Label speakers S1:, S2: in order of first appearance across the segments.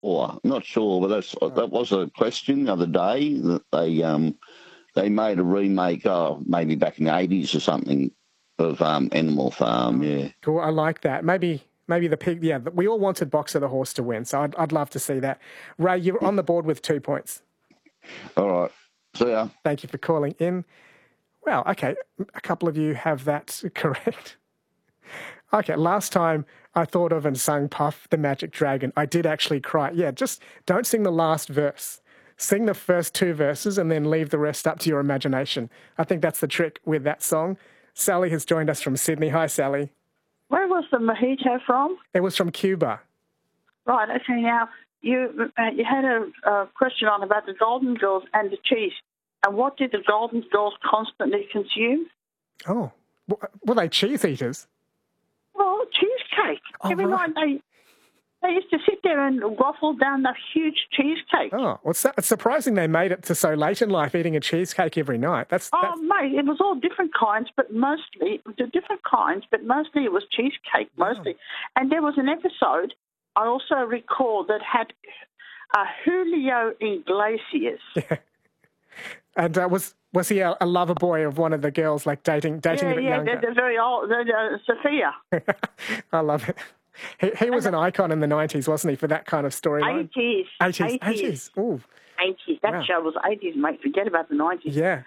S1: or I'm not sure, but that was a question the other day that they made a remake, maybe back in the 80s or something, of Animal Farm. Yeah.
S2: Cool. I like that. Maybe the pig. Yeah, we all wanted Boxer the horse to win, so I'd love to see that. Ray, you're on the board with 2 points.
S1: All right. See ya.
S2: Thank you for calling in. Well, okay, a couple of you have that correct. Okay, last time I thought of and sung Puff the Magic Dragon, I did actually cry. Yeah, just don't sing the last verse. Sing the first 2 verses and then leave the rest up to your imagination. I think that's the trick with that song. Sally has joined us from Sydney. Hi, Sally.
S3: Where was the mojito from?
S2: It was from Cuba.
S3: Right, okay, now, you had a question on about the Golden Girls and the cheese. And what did the Golden Girls constantly consume?
S2: Oh, were they cheese eaters?
S3: Well, cheesecake.
S2: Oh,
S3: Every
S2: right.
S3: night they used to sit there and waffle down the huge cheesecake.
S2: Oh, well, it's surprising they made it to so late in life eating a cheesecake every night. That's
S3: mate, it was all different kinds, but mostly it was cheesecake, mostly. And there was an episode I also recall that had Julio Iglesias.
S2: Yeah. And was he a lover boy of one of the girls, like dating a bit younger?
S3: Yeah, they're very old. Sophia.
S2: I love it. He was an icon in the 90s, wasn't he, for that kind of storyline?
S3: 80s.
S2: Ooh.
S3: 80s. That show was 80s, mate. Forget about the 90s.
S2: Yeah.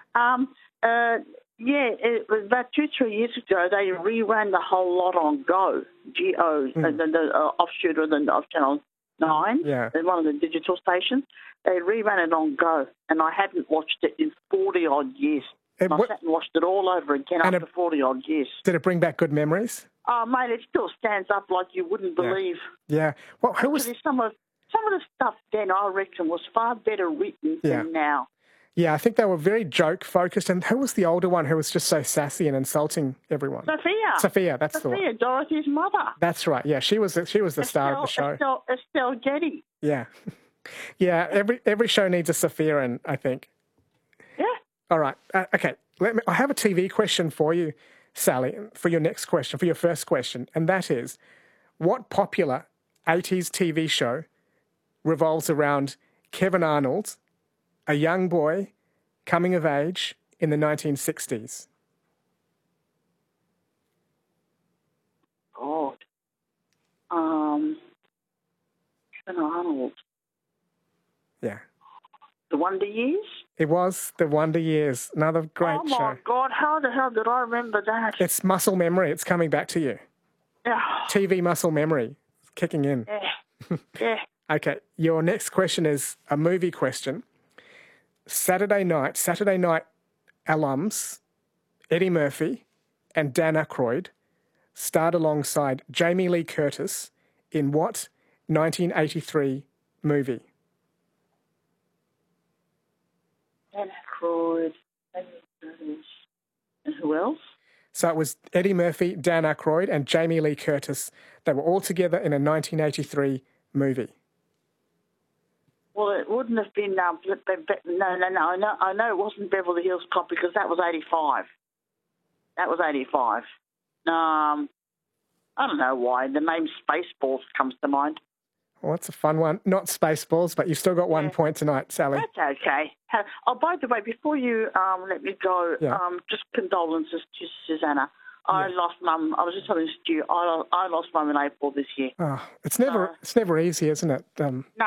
S3: It was about 2-3 years ago. They reran the whole lot on Go, G-O, the offshoot of Channel 9, one of the digital stations. They reran it on Go, and I hadn't watched it in 40-odd years. I sat and watched it all over again after 40-odd years.
S2: Did it bring back good memories?
S3: Oh, mate, it still stands up like you wouldn't believe.
S2: Yeah. Well,
S3: some of the stuff then, I reckon, was far better written than now.
S2: Yeah, I think they were very joke-focused. And who was the older one who was just so sassy and insulting everyone?
S3: Sophia,
S2: that's the one.
S3: Dorothy's mother.
S2: That's right. Yeah, she was the star of the show.
S3: Estelle Getty.
S2: Yeah. Yeah, every show needs a Sophia in, I think.
S3: Yeah.
S2: All right. Okay. I have a TV question for you, Sally, for your next question, for your first question, and that is, what popular 80s TV show revolves around Kevin Arnold, a young boy coming of age in the 1960s?
S3: God. Kevin Arnold.
S2: Yeah.
S3: The Wonder Years?
S2: It was The Wonder Years. Another great show.
S3: Oh, my God. How the hell did I remember that?
S2: It's muscle memory. It's coming back to you.
S3: Yeah.
S2: TV muscle memory. It's kicking in.
S3: Yeah. Yeah.
S2: Okay. Your next question is a movie question. Saturday night alums Eddie Murphy and Dan Aykroyd starred alongside Jamie Lee Curtis in what 1983 movie?
S3: Dan Aykroyd, and who else?
S2: So it was Eddie Murphy, Dan Aykroyd, and Jamie Lee Curtis. They were all together in a 1983 movie.
S3: Well, it wouldn't have been... No. I know it wasn't Beverly Hills Cop because that was 85. I don't know why. The name Spaceballs comes to mind.
S2: Well, that's a fun one. Not Spaceballs, but you've still got 1 point tonight, Sally.
S3: That's okay. Oh, by the way, before you let me go, just condolences to Susanna. I lost Mum. I was just telling Stu, I lost Mum in April this year.
S2: Oh, it's never easy, isn't it?
S3: No.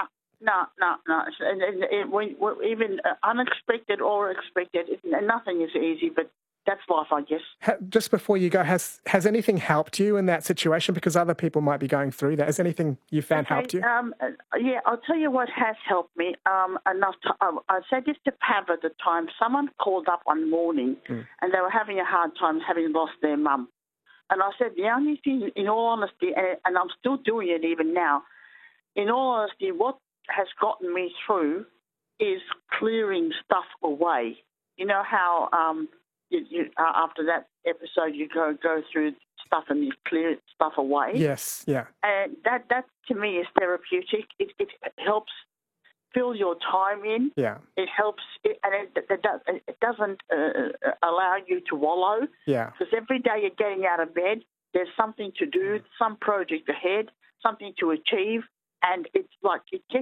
S3: Even unexpected or expected, nothing is easy, but that's life, I guess.
S2: Just before you go, has anything helped you in that situation? Because other people might be going through that. Has anything you found helped you?
S3: I'll tell you what has helped me. I said this to Pav at the time. Someone called up one morning and they were having a hard time having lost their mum. And I said, the only thing, in all honesty, and I'm still doing it even now, in all honesty, what has gotten me through is clearing stuff away. You know how... after that episode, you go through stuff and you clear stuff away.
S2: Yes, yeah.
S3: And that to me is therapeutic. It helps fill your time in.
S2: Yeah.
S3: It helps, and it doesn't allow you to wallow.
S2: Yeah.
S3: Because every day you're getting out of bed, there's something to do, some project ahead, something to achieve, and it's like it gets